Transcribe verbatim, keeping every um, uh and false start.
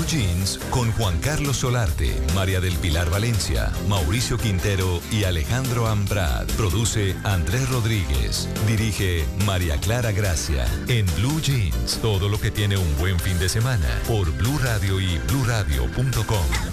Blue Jeans con Juan Carlos Solarte, María del Pilar Valencia, Mauricio Quintero y Alejandro Ambrad. Produce Andrés Rodríguez. Dirige María Clara Gracia. En Blue Jeans, todo lo que tiene un buen fin de semana por Blue Radio y blue radio punto com.